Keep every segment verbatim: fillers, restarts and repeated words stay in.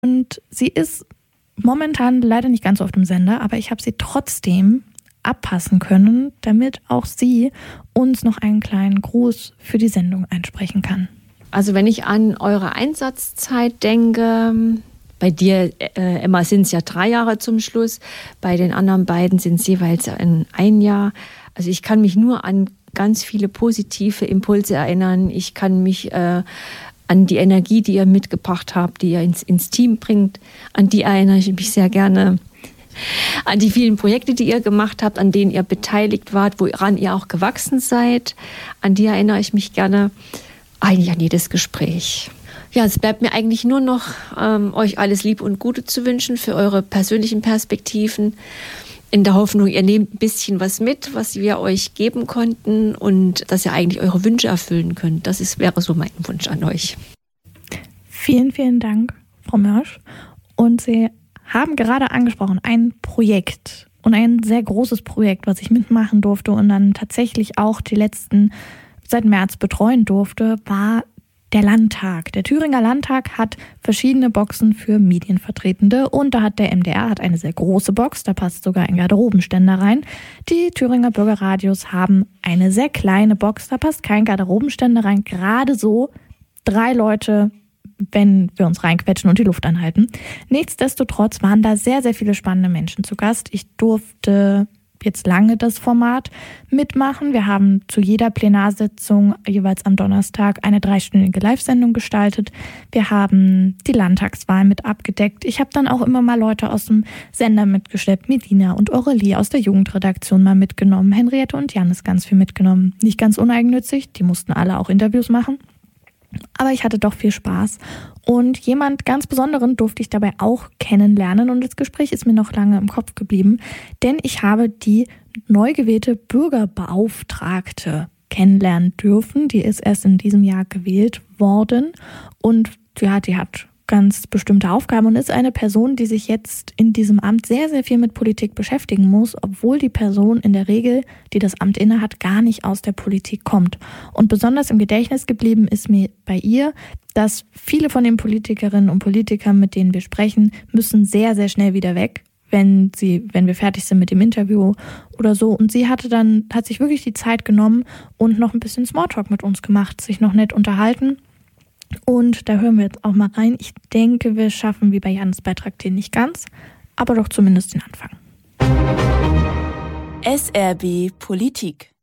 Und sie ist momentan leider nicht ganz so auf dem Sender, aber ich habe sie trotzdem abpassen können, damit auch sie uns noch einen kleinen Gruß für die Sendung einsprechen kann. Also wenn ich an eure Einsatzzeit denke, bei dir, äh, Emma, sind es ja drei Jahre zum Schluss, bei den anderen beiden sind es jeweils ein, ein Jahr. Also ich kann mich nur an ganz viele positive Impulse erinnern. Ich kann mich äh, an die Energie, die ihr mitgebracht habt, die ihr ins, ins Team bringt, an die erinnere ich mich sehr gerne. An die vielen Projekte, die ihr gemacht habt, an denen ihr beteiligt wart, woran ihr auch gewachsen seid, an die erinnere ich mich gerne. Eigentlich an jedes Gespräch. Ja, es bleibt mir eigentlich nur noch, ähm, euch alles Liebe und Gute zu wünschen für eure persönlichen Perspektiven. In der Hoffnung, ihr nehmt ein bisschen was mit, was wir euch geben konnten und dass ihr eigentlich eure Wünsche erfüllen könnt. Das ist, wäre so mein Wunsch an euch. Vielen, vielen Dank, Frau Mörsch. Und Sie haben gerade angesprochen, ein Projekt und ein sehr großes Projekt, was ich mitmachen durfte und dann tatsächlich auch die letzten, seit März betreuen durfte, war der Landtag. Der Thüringer Landtag hat verschiedene Boxen für Medienvertretende und da hat der M D R hat eine sehr große Box, da passt sogar ein Garderobenständer rein. Die Thüringer Bürgerradios haben eine sehr kleine Box, da passt kein Garderobenständer rein, gerade so drei Leute, wenn wir uns reinquetschen und die Luft anhalten. Nichtsdestotrotz waren da sehr, sehr viele spannende Menschen zu Gast. Ich durfte jetzt lange das Format mitmachen. Wir haben zu jeder Plenarsitzung jeweils am Donnerstag eine dreistündige Live-Sendung gestaltet. Wir haben die Landtagswahl mit abgedeckt. Ich habe dann auch immer mal Leute aus dem Sender mitgeschleppt. Medina und Aurelie aus der Jugendredaktion mal mitgenommen. Henriette und Janis ganz viel mitgenommen. Nicht ganz uneigennützig, die mussten alle auch Interviews machen. Aber ich hatte doch viel Spaß und jemand ganz Besonderen durfte ich dabei auch kennenlernen und das Gespräch ist mir noch lange im Kopf geblieben, denn ich habe die neu gewählte Bürgerbeauftragte kennenlernen dürfen. Die ist erst in diesem Jahr gewählt worden und ja, die hat ganz bestimmte Aufgaben und ist eine Person, die sich jetzt in diesem Amt sehr, sehr viel mit Politik beschäftigen muss, obwohl die Person in der Regel, die das Amt innehat, gar nicht aus der Politik kommt. Und besonders im Gedächtnis geblieben ist mir bei ihr, dass viele von den Politikerinnen und Politikern, mit denen wir sprechen, müssen sehr, sehr schnell wieder weg, wenn sie, wenn wir fertig sind mit dem Interview oder so. Und sie hatte dann, hat sich wirklich die Zeit genommen und noch ein bisschen Smalltalk mit uns gemacht, sich noch nett unterhalten. Und da hören wir jetzt auch mal rein. Ich denke, wir schaffen wie bei Jans Beitrag den nicht ganz, aber doch zumindest den Anfang. S R B Politik.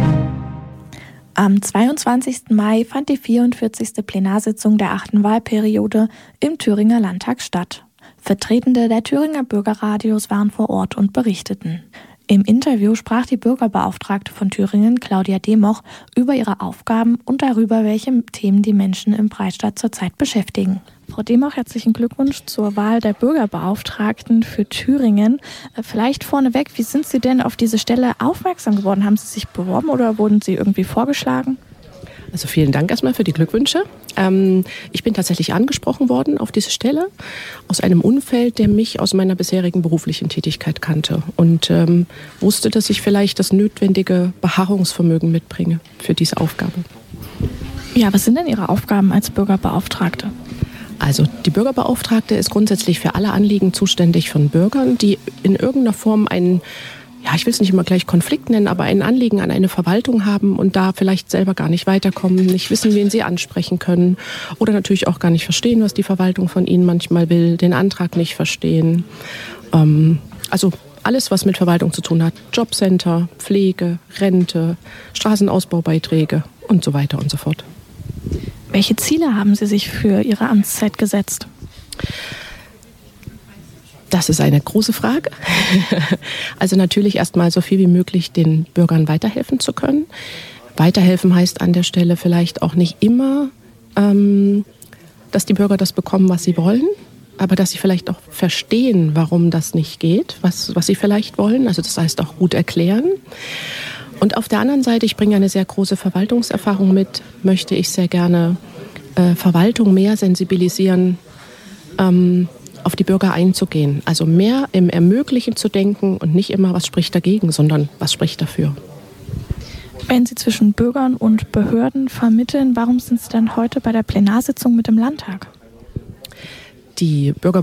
Am zweiundzwanzigsten Mai fand die vierundvierzigste Plenarsitzung der achten Wahlperiode im Thüringer Landtag statt. Vertretende der Thüringer Bürgerradios waren vor Ort und berichteten. Im Interview sprach die Bürgerbeauftragte von Thüringen, Claudia Democh, über ihre Aufgaben und darüber, welche Themen die Menschen im Breitscheid zurzeit beschäftigen. Frau Democh, herzlichen Glückwunsch zur Wahl der Bürgerbeauftragten für Thüringen. Vielleicht vorneweg, wie sind Sie denn auf diese Stelle aufmerksam geworden? Haben Sie sich beworben oder wurden Sie irgendwie vorgeschlagen? Also vielen Dank erstmal für die Glückwünsche. Ähm, ich bin tatsächlich angesprochen worden auf diese Stelle aus einem Umfeld, der mich aus meiner bisherigen beruflichen Tätigkeit kannte und ähm, wusste, dass ich vielleicht das notwendige Beharrungsvermögen mitbringe für diese Aufgabe. Ja, was sind denn Ihre Aufgaben als Bürgerbeauftragte? Also die Bürgerbeauftragte ist grundsätzlich für alle Anliegen zuständig von Bürgern, die in irgendeiner Form einen, ja, ich will es nicht immer gleich Konflikt nennen, aber ein Anliegen an eine Verwaltung haben und da vielleicht selber gar nicht weiterkommen, nicht wissen, wen sie ansprechen können oder natürlich auch gar nicht verstehen, was die Verwaltung von ihnen manchmal will, den Antrag nicht verstehen. Ähm, also alles, was mit Verwaltung zu tun hat, Jobcenter, Pflege, Rente, Straßenausbaubeiträge und so weiter und so fort. Welche Ziele haben Sie sich für Ihre Amtszeit gesetzt? Das ist eine große Frage. Also natürlich erstmal so viel wie möglich den Bürgern weiterhelfen zu können. Weiterhelfen heißt an der Stelle vielleicht auch nicht immer, ähm, dass die Bürger das bekommen, was sie wollen, aber dass sie vielleicht auch verstehen, warum das nicht geht, was, was sie vielleicht wollen. Also das heißt auch gut erklären. Und auf der anderen Seite, ich bringe eine sehr große Verwaltungserfahrung mit, möchte ich sehr gerne äh, Verwaltung mehr sensibilisieren, ähm, auf die Bürger einzugehen. Also mehr im Ermöglichen zu denken und nicht immer, was spricht dagegen, sondern was spricht dafür. Wenn Sie zwischen Bürgern und Behörden vermitteln, warum sind Sie dann heute bei der Plenarsitzung mit dem Landtag? Die Bürger